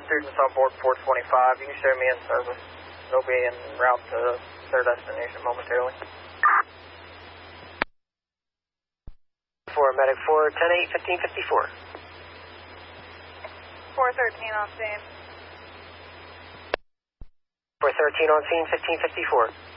students on board 425. You can show me in service. They'll be en route to their destination momentarily. 4, Medic 4, 10-8, 1554. 413 on scene. 413 on scene, 1554.